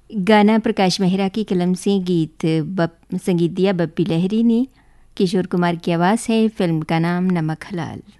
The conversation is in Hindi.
गाना प्रकाश मेहरा की कलम से संगीत दिया बप्पी लहरी ने। किशोर कुमार की आवाज़ है। फिल्म का नाम नमक हलाल।